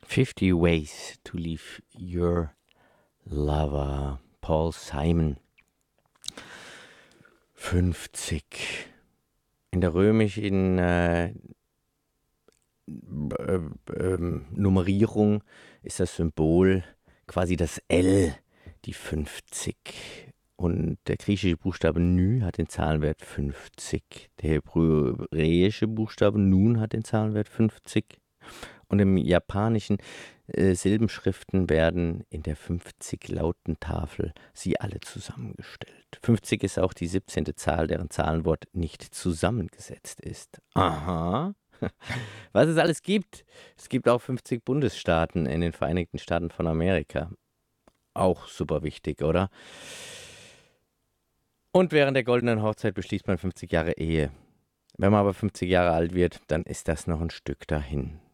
50 Ways to Leave Your Lover. Paul Simon. 50. In der römischen Nummerierung ist das Symbol quasi das L, die 50. Und der griechische Buchstabe Ny hat den Zahlenwert 50. Der hebräische Buchstabe Nun hat den Zahlenwert 50. Und im japanischen Silbenschriften werden in der 50-Lauten-Tafel sie alle zusammengestellt. 50 ist auch die 17. Zahl, deren Zahlenwort nicht zusammengesetzt ist. Aha. Was es alles gibt. Es gibt auch 50 Bundesstaaten in den Vereinigten Staaten von Amerika. Auch super wichtig, oder? Und während der goldenen Hochzeit beschließt man 50 Jahre Ehe. Wenn man aber 50 Jahre alt wird, dann ist das noch ein Stück dahin.